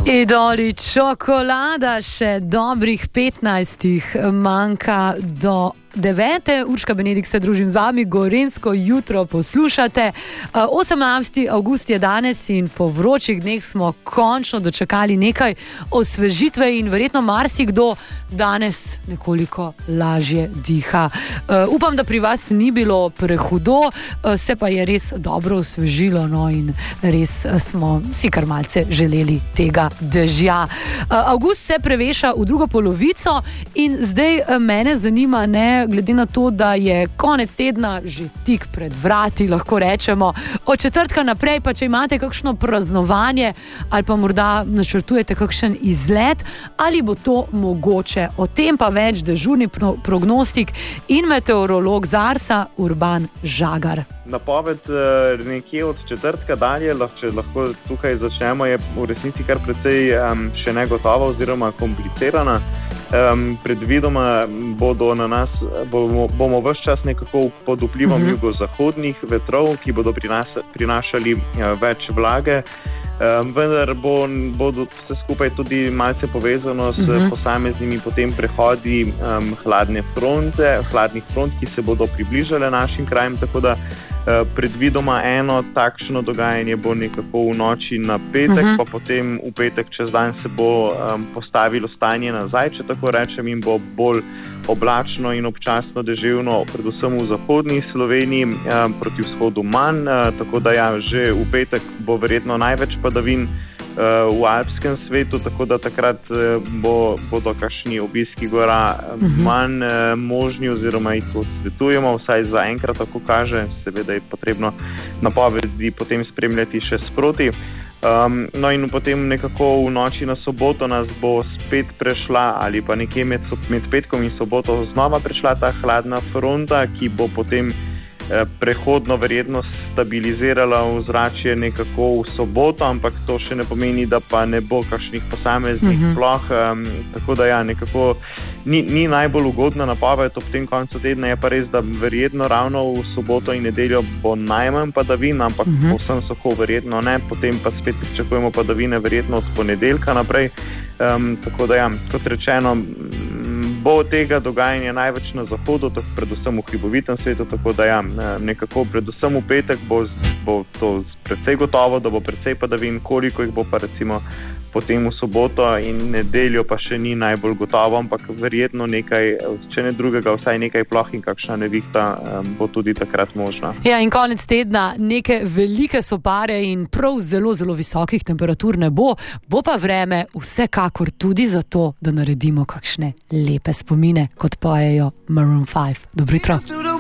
Idoli čokolada, še dobrih 15 manjka do 9. Urška Benedikt se družim z vami, gorenjsko jutro poslušate. 18. avgust je danes in po vročih dneh smo končno dočakali nekaj osvežitve in verjetno marsikdo danes nekoliko lažje diha. Upam, da pri vas ni bilo prehudo, se pa je res dobro osvežilo, no, in res smo si kar malce želeli tega dežja. Avgust se preveša v drugo polovico in zdaj mene zanima, ne, glede na to, da je konec tedna že tik pred vrati, lahko rečemo, od četrtka naprej, pa če imate kakšno praznovanje ali pa morda načrtujete kakšen izlet, ali bo to mogoče. O tem pa več dežurni prognostik in meteorolog z Arsa Urban Žagar. Napoved nekje od četrtka dalje, če lahko tukaj začnemo, je v resnici kar precej še negotova oziroma komplicirana. Predvidoma bomo ves čas nekako pod vplivom jugozahodnih vetrov, ki bodo prinašali več vlage, vendar bodo vse skupaj tudi malce povezano s posameznimi potem prehodi hladnih front, ki se bodo približale našim krajem, tako da predvidoma eno takšno dogajanje bo nekako v noči na petek, pa potem v petek čez dan se bo postavilo stanje nazaj, če tako rečem, in bo bolj oblačno in občasno deževno, predvsem v zahodni Sloveniji, proti vzhodu manj, tako da že v petek bo verjetno največ padavin v alpskem svetu, tako da takrat bodo kakšni obiski gora manj možni oziroma jih odsvetujemo, vsaj za enkrat tako kaže, seveda je potrebno napovedi potem spremljati še sproti. No in potem nekako v noči na soboto nas bo spet prešla ali pa nekje med petkom in soboto znova prešla ta hladna fronta, ki bo potem prehodno verjetno stabilizirala ozračje nekako v soboto, ampak to še ne pomeni, da pa ne bo kakšnih posameznih ploh, tako da nekako ni najbolj ugodna napoved ob tem koncu tedna, je pa res, da verjetno ravno v soboto in nedeljo bo najmanj padavin, ampak povsem suho verjetno ne, potem pa spet pričakujemo padavine verjetno od ponedeljka naprej, tako da kot rečeno, bo tega dogajanja največ na zahodu, predvsem v hribovitem svetu, tako da nekako predvsem v petek bo to precej gotovo, da bo precej padavin, koliko jih bo pa recimo potem v soboto in nedeljo pa še ni najbolj gotovo, ampak verjetno nekaj, če ne drugega, vsaj nekaj ploh in kakšna nevihta bo tudi takrat možna. Ja, in konec tedna neke velike sopare in prav zelo, zelo visokih temperatur ne bo pa vreme vsekakor tudi za to, da naredimo kakšne lepe spomine, kot pojejo Maroon 5. Dobro jutro.